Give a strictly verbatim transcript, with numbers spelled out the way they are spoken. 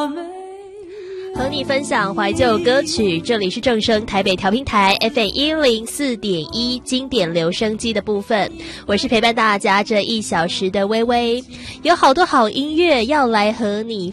我没和你分享怀旧歌曲，这里是正声台北调频台 F M 一零四点一经典留声机的部分，我是陪伴大家这一小时的微微，有好多好音乐要来和你